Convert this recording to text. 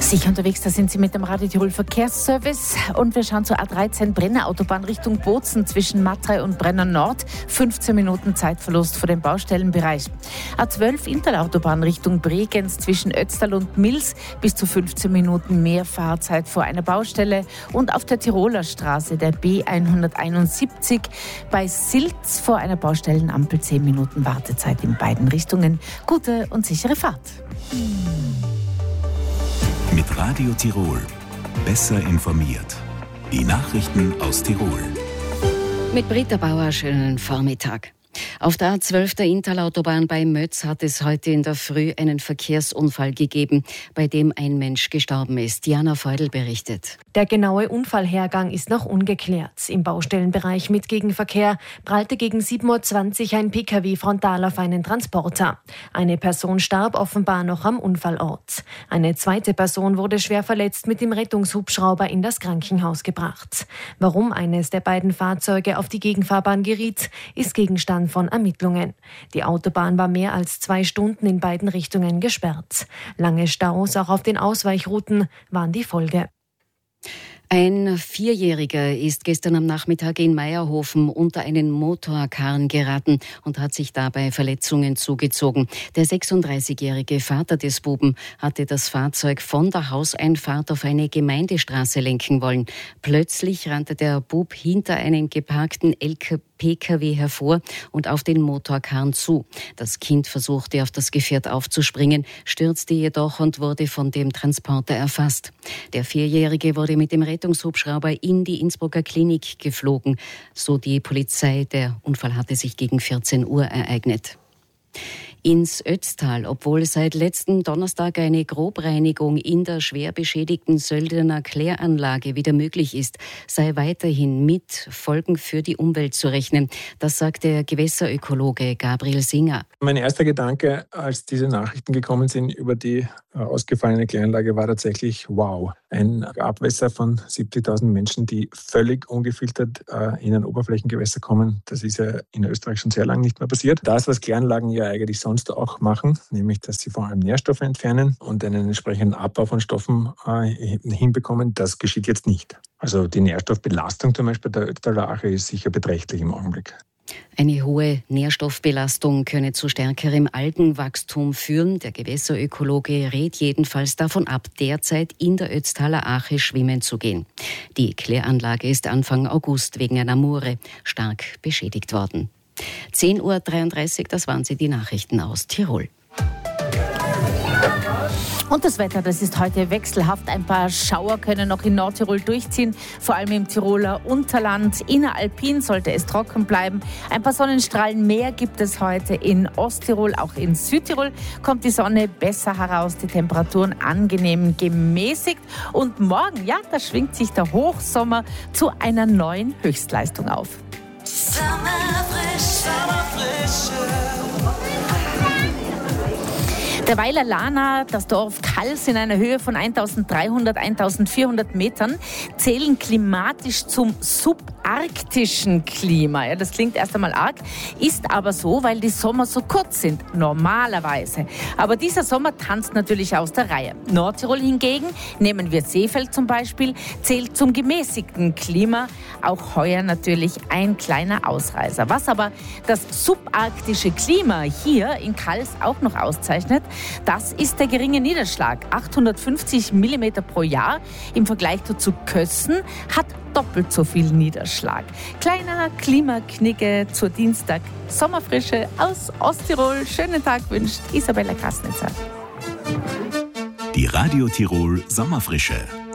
Sicher unterwegs, da sind Sie mit dem Radio Tirol Verkehrsservice und wir schauen zur A13 Brenner Autobahn Richtung Bozen zwischen Matrei und Brenner Nord. 15 Minuten Zeitverlust vor dem Baustellenbereich. A12 Interautobahn Richtung Bregenz zwischen Ötztal und Mils bis zu 15 Minuten mehr Fahrzeit vor einer Baustelle. Und auf der Tiroler Straße der B171 bei Silz vor einer Baustellenampel 10 Minuten Wartezeit in beiden Richtungen. Gute und sichere Fahrt. Mit Radio Tirol. Besser informiert. Die Nachrichten aus Tirol. Mit Britta Bauer, schönen Vormittag. Auf der A12 der Intalautobahn bei Mötz hat es heute in der Früh einen Verkehrsunfall gegeben, bei dem ein Mensch gestorben ist. Diana Feudel berichtet. Der genaue Unfallhergang ist noch ungeklärt. Im Baustellenbereich mit Gegenverkehr prallte gegen 7.20 Uhr ein Pkw frontal auf einen Transporter. Eine Person starb offenbar noch am Unfallort. Eine zweite Person wurde schwer verletzt mit dem Rettungshubschrauber in das Krankenhaus gebracht. Warum eines der beiden Fahrzeuge auf die Gegenfahrbahn geriet, ist Gegenstand von Ermittlungen. Die Autobahn war mehr als 2 Stunden in beiden Richtungen gesperrt. Lange Staus auch auf den Ausweichrouten waren die Folge. Ein 4-Jähriger ist gestern am Nachmittag in Meierhofen unter einen Motorkarren geraten und hat sich dabei Verletzungen zugezogen. Der 36-jährige Vater des Buben hatte das Fahrzeug von der Hauseinfahrt auf eine Gemeindestraße lenken wollen. Plötzlich rannte der Bub hinter einen geparkten PKW hervor und auf den Motorkarren zu. Das Kind versuchte auf das Gefährt aufzuspringen, stürzte jedoch und wurde von dem Transporter erfasst. Der 4-Jährige wurde mit dem Rettungshubschrauber in die Innsbrucker Klinik geflogen, so die Polizei. Der Unfall hatte sich gegen 14 Uhr ereignet. Ins Ötztal, obwohl seit letzten Donnerstag eine Grobreinigung in der schwer beschädigten Söldener Kläranlage wieder möglich ist, sei weiterhin mit Folgen für die Umwelt zu rechnen. Das sagt der Gewässerökologe Gabriel Singer. Mein erster Gedanke, als diese Nachrichten gekommen sind über die ausgefallene Kläranlage, war tatsächlich wow. Ein Abwässer von 70.000 Menschen, die völlig ungefiltert in ein Oberflächengewässer kommen, das ist ja in Österreich schon sehr lange nicht mehr passiert. Das, was Kläranlagen ja eigentlich sonst auch machen, nämlich dass sie vor allem Nährstoffe entfernen und einen entsprechenden Abbau von Stoffen hinbekommen, das geschieht jetzt nicht. Also die Nährstoffbelastung zum Beispiel der Ötztaler Ache ist sicher beträchtlich im Augenblick. Eine hohe Nährstoffbelastung könne zu stärkerem Algenwachstum führen. Der Gewässerökologe rät jedenfalls davon ab, derzeit in der Ötztaler Ache schwimmen zu gehen. Die Kläranlage ist Anfang August wegen einer Mure stark beschädigt worden. 10.33 Uhr, das waren sie, die Nachrichten aus Tirol. Und das Wetter, das ist heute wechselhaft. Ein paar Schauer können noch in Nordtirol durchziehen, vor allem im Tiroler Unterland. Inneralpin sollte es trocken bleiben. Ein paar Sonnenstrahlen mehr gibt es heute in Osttirol. Auch in Südtirol kommt die Sonne besser heraus, die Temperaturen angenehm gemäßigt. Und morgen, ja, da schwingt sich der Hochsommer zu einer neuen Höchstleistung auf. Der Weiler Lana, das Dorf Kals in einer Höhe von 1300, 1400 Metern, zählen klimatisch zum subarktischen Klima. Ja, das klingt erst einmal arg, ist aber so, weil die Sommer so kurz sind, normalerweise. Aber dieser Sommer tanzt natürlich aus der Reihe. Nordtirol hingegen, nehmen wir Seefeld zum Beispiel, zählt zum gemäßigten Klima. Auch heuer natürlich ein kleiner Ausreißer. Was aber das subarktische Klima hier in Kals auch noch auszeichnet, das ist der geringe Niederschlag. 850 mm pro Jahr. Im Vergleich zu Kössen hat doppelt so viel Niederschlag. Kleiner Klimaknicke zur Dienstag. Sommerfrische aus Osttirol. Schönen Tag wünscht Isabella Krasnitzer. Die Radio Tirol Sommerfrische.